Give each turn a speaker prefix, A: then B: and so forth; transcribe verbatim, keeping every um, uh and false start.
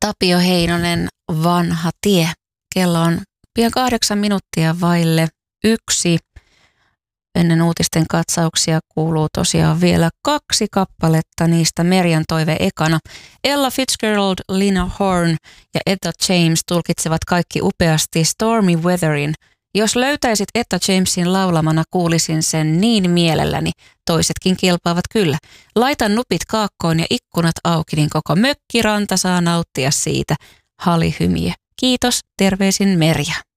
A: Tapio Heinonen, Vanha tie. Kello on pian kahdeksan minuuttia vaille yksi. Ennen uutisten katsauksia kuuluu tosiaan vielä kaksi kappaletta, niistä Merjan toive ekana. Ella Fitzgerald, Lina Horne ja Etta James tulkitsevat kaikki upeasti Stormy Weatherin. Jos löytäisit Etta Jamesin laulamana, kuulisin sen niin mielelläni. Toisetkin kilpaavat kyllä. Laitan nupit kaakkoon ja ikkunat auki, niin koko mökkiranta saa nauttia siitä. Hali hymiö. Kiitos, terveisin Merja.